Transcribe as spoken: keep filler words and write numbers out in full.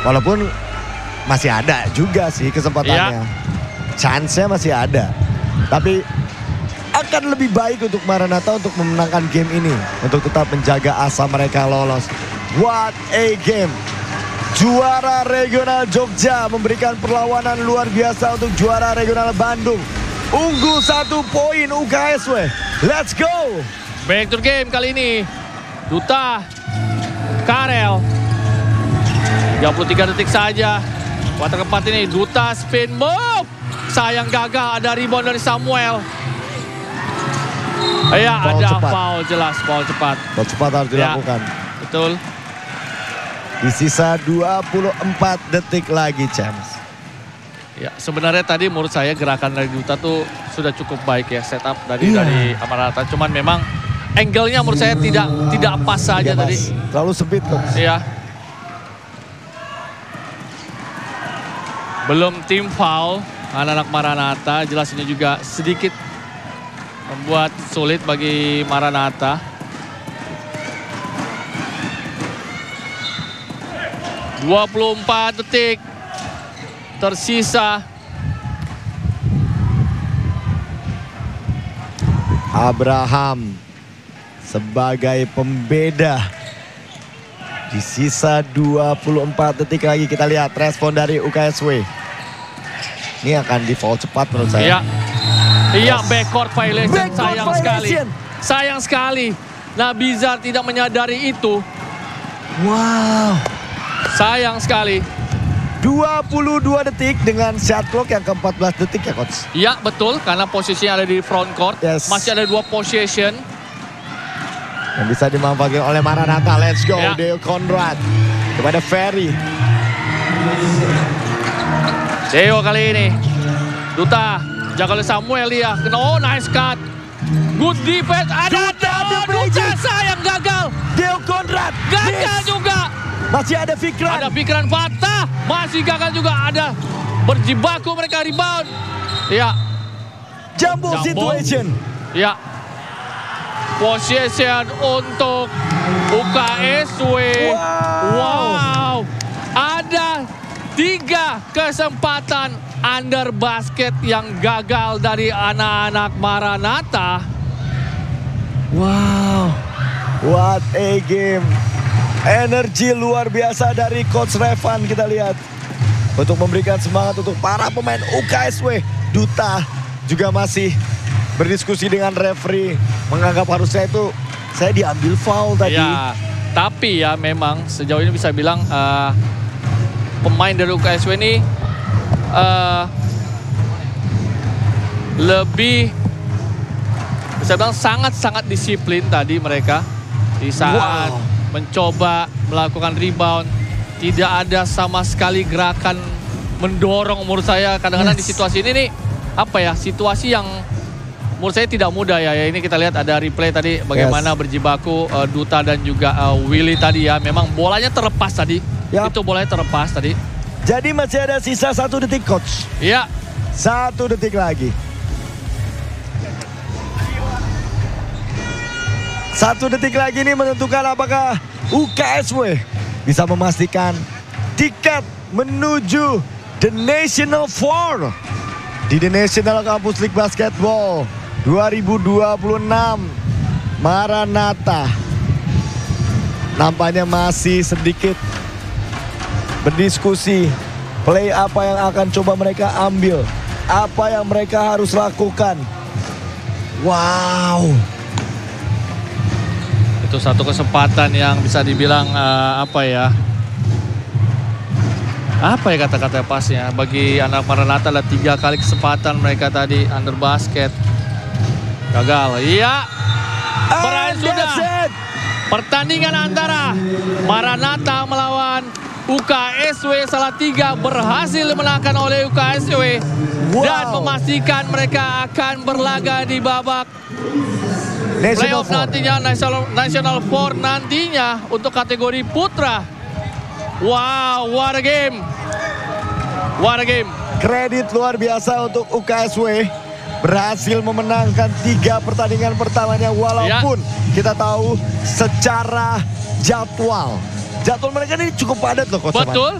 Walaupun masih ada juga sih kesempatannya. Iya. Chance-nya masih ada. Tapi akan lebih baik untuk Maranatha untuk memenangkan game ini. Untuk tetap menjaga asa mereka lolos. What a game. Juara regional Jogja memberikan perlawanan luar biasa untuk juara regional Bandung. Unggul satu poin U K S W. Let's go. Back to game kali ini. Duta. Karel. tiga puluh tiga detik saja. Kuarter keempat ini. Duta spin move. Sayang gagal. Ada rebound dari Samuel. Ya Foul ada cepat. foul jelas. Foul cepat. Foul cepat harus dilakukan. Ya, betul. Di sisa dua puluh empat detik lagi, Champs. Ya, sebenarnya tadi menurut saya gerakan dari Duta tuh sudah cukup baik ya, setup dari Iya. dari Maranatha. Cuman memang angle-nya menurut saya tidak tidak pas saja Tidak tadi. pas. Terlalu sempit, Coach. Iya. Belum tim foul anak-anak Maranatha, jelas ini juga sedikit membuat sulit bagi Maranatha. dua puluh empat detik tersisa. Abraham sebagai pembeda. Di sisa dua puluh empat detik lagi kita lihat respon dari U K S W. Ini akan di foul cepat menurut saya. Iya. Iya, backcourt violation. Backcourt Sayang sekali. violation. Sayang sekali. Nabizar tidak menyadari itu. Wow. Sayang sekali. dua puluh dua detik dengan shot clock yang ke empat belas detik ya, Coach. Iya, betul. Karena posisinya ada di front court. Yes. Masih ada dua possession. Yang bisa dimanfaatkan oleh Maranatha. Let's go, Ya. Deo Conrad. Kepada Ferry. Deo kali ini. Duta. Jaga oleh Samuel dia. Oh, nice cut. Good defense. Ada Duta, oh, the Duta Blazers. sayang gagal. Deo Conrad. Gagal Miss. juga. Masih ada Fikran. Ada pikiran patah. Masih gagal juga. Ada berjibaku mereka rebound. Ya. Jumbo, Jumbo. situation. Ya. Possession untuk U K S W. Wow. Wow. Ada tiga kesempatan under basket yang gagal dari anak-anak Maranatha. Wow. What a game. Energi luar biasa dari Coach Revan kita lihat. Untuk memberikan semangat untuk para pemain U K S W. Duta juga masih berdiskusi dengan referee. Menganggap harusnya itu saya diambil foul tadi. Ya, tapi ya memang sejauh ini bisa bilang uh, pemain dari U K S W ini uh, lebih bisa bilang sangat-sangat disiplin tadi mereka di saat Wow. mencoba melakukan rebound. Tidak ada sama sekali gerakan mendorong menurut saya. Kadang-kadang Yes. di situasi ini nih apa ya, situasi yang menurut saya tidak mudah ya. ya. Ini kita lihat ada replay tadi bagaimana Yes. berjibaku uh, Duta dan juga uh, Willy tadi ya. Memang bolanya terlepas tadi. Yap. Itu bolanya terlepas tadi. Jadi masih ada sisa satu detik, Coach. Iya. Satu detik lagi. Satu detik lagi ini menentukan apakah U K S W bisa memastikan tiket menuju The National Four di The National Campus League Basketball dua ribu dua puluh enam. Maranatha nampaknya masih sedikit berdiskusi play apa yang akan coba mereka ambil, apa yang mereka harus lakukan. Wow. Itu satu kesempatan yang bisa dibilang uh, apa ya? Apa ya kata-kata pasnya? Bagi anak Maranatha ada tiga kali kesempatan mereka tadi under basket. Gagal. Iya. Berakhir And sudah. that's it. Pertandingan antara Maranatha melawan U K S W Salatiga berhasil dimenangkan oleh U K S W. Wow. Dan memastikan mereka akan berlaga di babak National playoff Four. nantinya, National, National Four nantinya untuk kategori putra. Wow, what a game. What a game. Kredit luar biasa untuk U K S W. Berhasil memenangkan tiga pertandingan pertamanya. Walaupun ya. kita tahu secara jadwal. Jadwal mereka ini cukup padat loh, Coach. Betul.